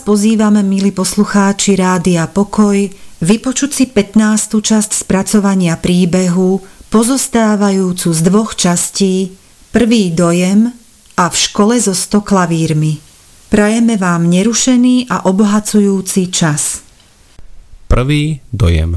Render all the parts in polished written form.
Pozývame, milí poslucháči Rádia Pokoj, vypočuť si 15. časť spracovania príbehu, pozostávajúcu z 2 častí, Prvý dojem a V škole so 100 klavírmi. Prajeme vám nerušený a obohacujúci čas. Prvý dojem.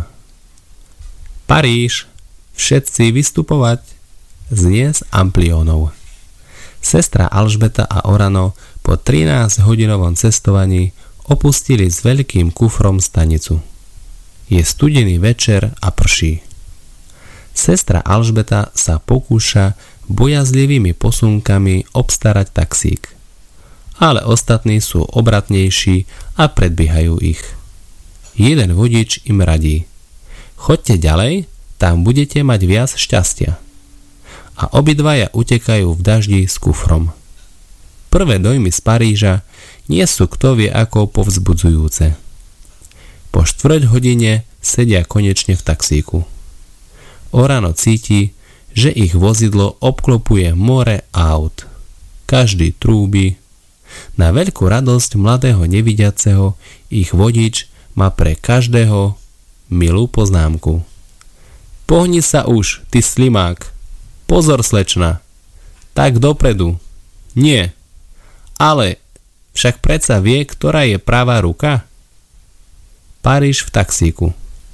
Paríž, všetci vystupovať, znie z ampliónov. Sestra Alžbeta a Orano po 13-hodinovom cestovaní opustili s veľkým kufrom stanicu. Je studený večer a prší. Sestra Alžbeta sa pokúša bojazlivými posunkami obstarať taxík, ale ostatní sú obratnejší a predbiehajú ich. Jeden vodič im radí: choďte ďalej, tam budete mať viac šťastia. A obidvaja utekajú v daždi s kufrom. Prvé dojmy z Paríža nie sú kto vie ako povzbudzujúce. Po 4 hodine sedia konečne v taxíku. Orano cíti, že ich vozidlo obklopuje more aut. Každý trúbi. Na veľkú radosť mladého nevidiaceho ich vodič má pre každého milú poznámku. Pohni sa už, ty slimák. Pozor, slečna. Tak dopredu. Nie. Ale však predsa vie, ktorá je pravá ruka? Paríž v taxíku.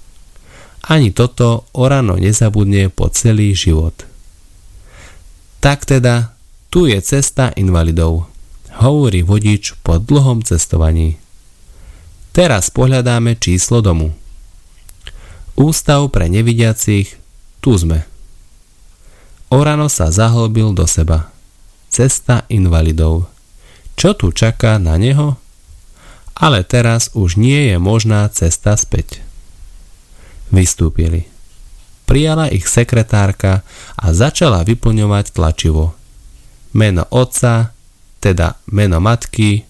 Ani toto Orano nezabudne po celý život. Tak teda, tu je cesta invalidov, hovorí vodič po dlhom cestovaní. Teraz pohľadáme číslo domu. Ústav pre nevidiacich, tu sme. Orano sa zahlbil do seba. Cesta invalidov. Čo tu čaká na neho? Ale teraz už nie je možná cesta späť. Vystúpili. Prijala ich sekretárka a začala vyplňovať tlačivo. Meno otca, teda meno matky,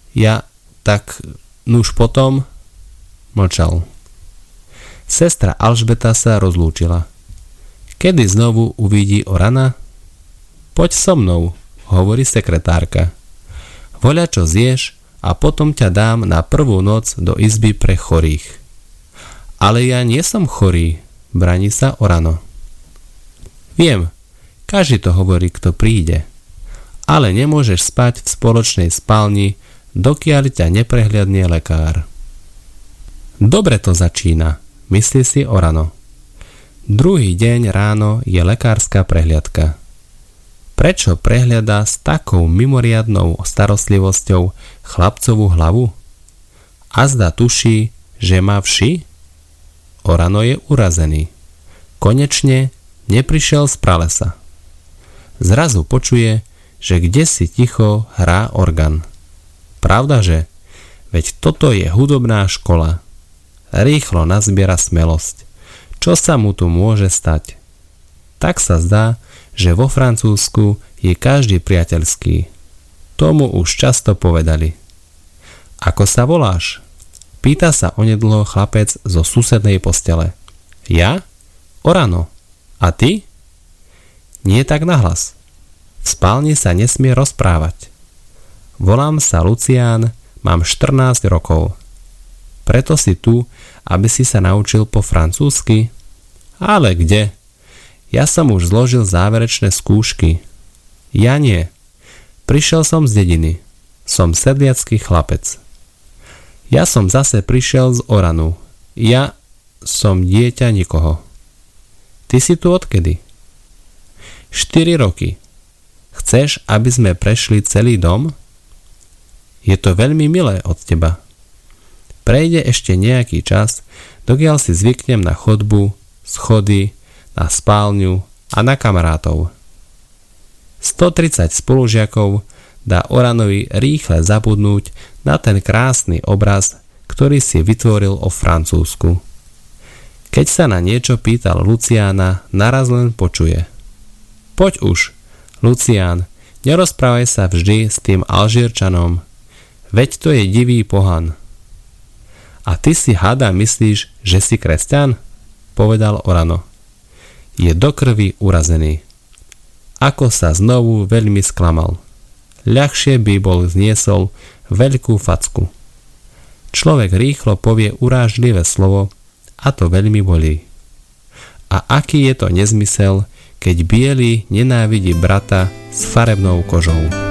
tak nuž potom mlčal. Sestra Alžbeta sa rozlúčila. Kedy znovu uvidí Orana? Poď so mnou, hovorí sekretárka. Voľa čo zješ a potom ťa dám na prvú noc do izby pre chorých. Ale ja nie som chorý, braní sa Orano. Viem, každý to hovorí, kto príde. Ale nemôžeš spať v spoločnej spálni, dokiaľ ťa neprehliadne lekár. Dobre to začína, myslí si Orano. Druhý deň ráno je lekárska prehliadka. Prečo prehliada s takou mimoriadnou starostlivosťou chlapcovú hlavu? Azda tuší, že má vši? Orano je urazený. Konečne neprišiel z pralesa. Zrazu počuje, že kdesi ticho hrá orgán. Pravdaže? Veď toto je hudobná škola. Rýchlo nazbiera smelosť. Čo sa mu tu môže stať? Tak sa zdá, že vo Francúzsku je každý priateľský. Tomu už často povedali. Ako sa voláš? Pýta sa onedlho chlapec zo susednej postele. Ja? Orano. A ty? Nie tak nahlas. V spálni sa nesmie rozprávať. Volám sa Lucián, mám 14 rokov. Preto si tu, aby si sa naučil po francúzsky? Ale kde? Ja som už zložil záverečné skúšky. Ja nie. Prišiel som z dediny. Som sedliacky chlapec. Ja som zase prišiel z Oranu. Ja som dieťa nikoho. Ty si tu odkedy? 4 roky. Chceš, aby sme prešli celý dom? Je to veľmi milé od teba. Prejde ešte nejaký čas, dokiaľ si zvyknem na chodbu, schody, na spálňu a na kamarátov. 130 spolužiakov dá Oranovi rýchle zabudnúť na ten krásny obraz, ktorý si vytvoril o Francúzsku. Keď sa na niečo pýtal Luciána, naraz len počuje. Poď už, Lucián, nerozprávaj sa vždy s tým Alžírčanom, veď to je divý pohan. A ty si hada myslíš, že si kresťan? Povedal Orano. Je do krvi urazený. Ako sa znovu veľmi sklamal. Ľahšie by bol zniesol veľkú facku. Človek rýchlo povie urážlivé slovo a to veľmi bolí. A aký je to nezmysel, keď biely nenávidí brata s farebnou kožou.